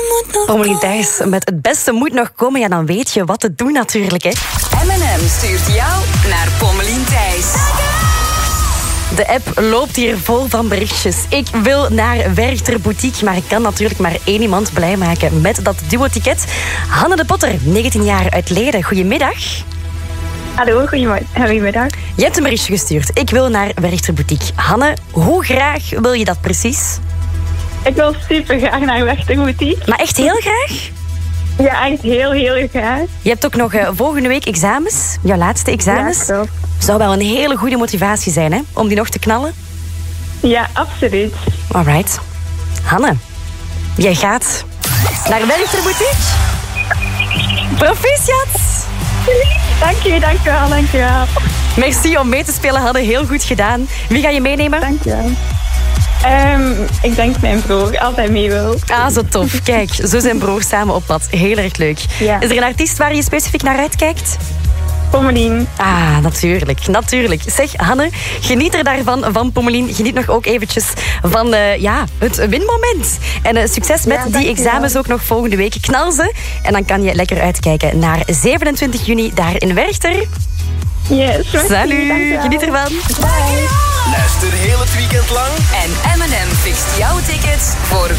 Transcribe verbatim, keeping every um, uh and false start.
Pommelien Thijs met het beste moet nog komen. Ja, dan weet je wat te doen natuurlijk, hè. M en M stuurt jou naar Pommelien Thijs. De app loopt hier vol van berichtjes. Ik wil naar Werchter Boutique, maar ik kan natuurlijk maar één iemand blij maken met dat duo-ticket. Hanne de Potter, negentien jaar uit Leiden. Goedemiddag. Hallo, goedemiddag. Je hebt een berichtje gestuurd. Ik wil naar Werchter Boutique. Hanne, hoe graag wil je dat precies? Ik wil super graag naar Werchter Boutique. Maar echt heel graag? Ja, echt heel, heel graag. Je hebt ook nog uh, volgende week examens. Jouw laatste examens. Ja, klopt. Zou wel een hele goede motivatie zijn, hè? Om die nog te knallen. Ja, absoluut. Alright. Hanne, jij gaat naar Werchter Boutique. Proficiat! Dank je, dank je wel, dank je wel. Merci om mee te spelen, Hanne. Heel goed gedaan. Wie ga je meenemen? Dank je wel. Um, ik denk mijn broer, altijd mee wil. Ah, zo tof. Kijk, zo zijn broers samen op pad. Heel erg leuk. Ja. Is er een artiest waar je specifiek naar uitkijkt? Pommelien. Ah, natuurlijk, natuurlijk. Zeg, Hanne, geniet er daarvan, van Pommelien. Geniet nog ook eventjes van uh, ja, het winmoment. En uh, succes met ja, die examens wel. Ook nog volgende week. Knal ze. En dan kan je lekker uitkijken naar zevenentwintig juni daar in Werchter. Yes, salut, geniet ervan. Bye. Luister heel het weekend lang. En M en M fixt jouw tickets voor